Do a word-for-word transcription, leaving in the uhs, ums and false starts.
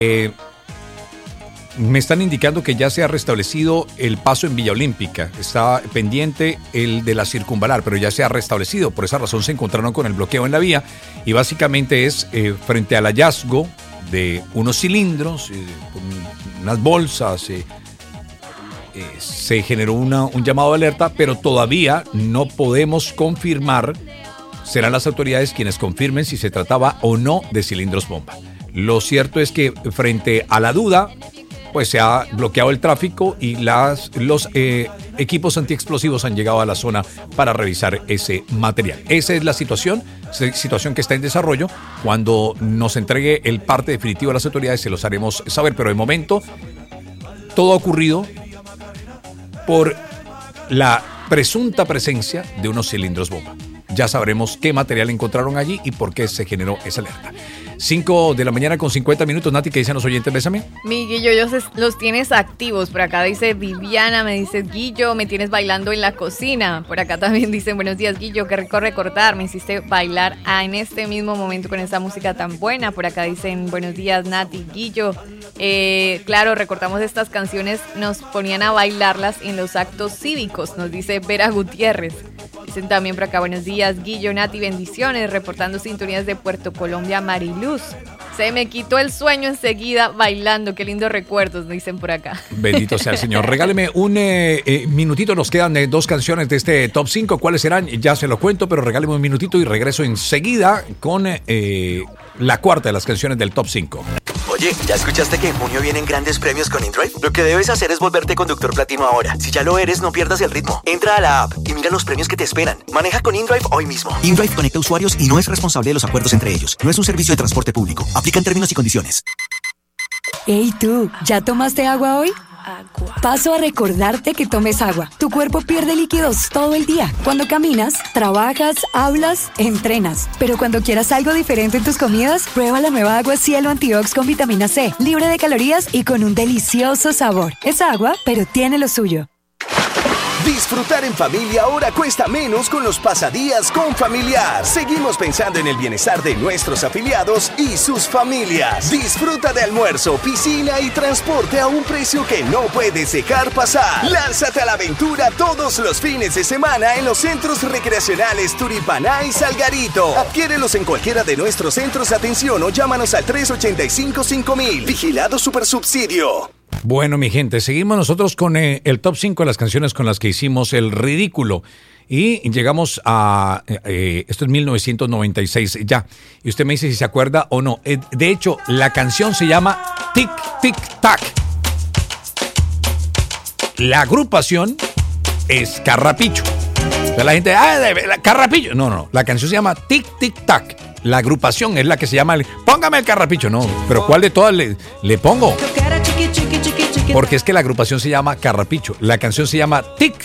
Eh, me están indicando que ya se ha restablecido el paso en Villa Olímpica. Está pendiente el de la circunvalar, pero ya se ha restablecido. Por esa razón se encontraron con el bloqueo en la vía y básicamente es eh, frente al hallazgo de unos cilindros, eh, con unas bolsas. Eh, eh, se generó una, un llamado de alerta, pero todavía no podemos confirmar. Serán las autoridades quienes confirmen si se trataba o no de cilindros bomba. Lo cierto es que frente a la duda, pues se ha bloqueado el tráfico y las, los eh, equipos antiexplosivos han llegado a la zona para revisar ese material. Esa es la situación, situación que está en desarrollo. Cuando nos entregue el parte definitivo a las autoridades se los haremos saber, pero de momento todo ha ocurrido por la presunta presencia de unos cilindros bomba. Ya sabremos qué material encontraron allí y por qué se generó esa alerta. cinco de la mañana con cincuenta minutos. Nati, ¿qué dicen los oyentes? Bésame. Mi Guillo, ellos los tienes activos. Por acá dice Viviana, me dice Guillo, me tienes bailando en la cocina. Por acá también dicen buenos días, Guillo, qué rico recordar. Me hiciste bailar ah, en este mismo momento con esa música tan buena. Por acá dicen buenos días, Nati, Guillo. Eh, claro, recordamos estas canciones, nos ponían a bailarlas en los actos cívicos, nos dice Vera Gutiérrez. Dicen también por acá, buenos días, Guillo, Nati, bendiciones, reportando sintonías de Puerto Colombia, Mariluz. Se me quitó el sueño enseguida bailando, qué lindos recuerdos, dicen por acá. Bendito sea el Señor. Regáleme un eh, eh, minutito, nos quedan eh, dos canciones de este top cinco, ¿cuáles serán? Ya se lo cuento, pero regáleme un minutito y regreso enseguida con eh, la cuarta de las canciones del top cinco. Oye, ¿ya escuchaste que en junio vienen grandes premios con InDrive? Lo que debes hacer es volverte conductor platino ahora. Si ya lo eres, no pierdas el ritmo. Entra a la app y mira los premios que te esperan. Maneja con InDrive hoy mismo. InDrive conecta usuarios y no es responsable de los acuerdos entre ellos. No es un servicio de transporte público. Aplica en términos y condiciones. Hey tú, ¿ya tomaste agua hoy? Paso a recordarte que tomes agua. Tu cuerpo pierde líquidos todo el día. Cuando caminas, trabajas, hablas, entrenas. Pero cuando quieras algo diferente en tus comidas, prueba la nueva agua Cielo Antiox con vitamina C, libre de calorías y con un delicioso sabor. Es agua, pero tiene lo suyo. Disfrutar en familia ahora cuesta menos con los pasadías con Familiar. Seguimos pensando en el bienestar de nuestros afiliados y sus familias. Disfruta de almuerzo, piscina y transporte a un precio que no puedes dejar pasar. Lánzate a la aventura todos los fines de semana en los centros recreacionales Turipaná y Salgarito. Adquiérelos en cualquiera de nuestros centros de atención o llámanos al tres ocho cinco cinco mil. Vigilado Supersubsidio. Bueno, mi gente, seguimos nosotros con eh, el top cinco de las canciones con las que hicimos el ridículo. Y llegamos a... Eh, esto es mil novecientos noventa y seis ya. Y usted me dice si se acuerda o no. Eh, de hecho, la canción se llama Tic Tic Tac. La agrupación es Carrapicho. Entonces la gente... ¡Ah, Carrapicho! No, no, la canción se llama Tic Tic Tac. La agrupación es la que se llama... El, Póngame el Carrapicho. No, pero ¿cuál de todas le, le pongo? Porque es que la agrupación se llama Carrapicho. La canción se llama Tic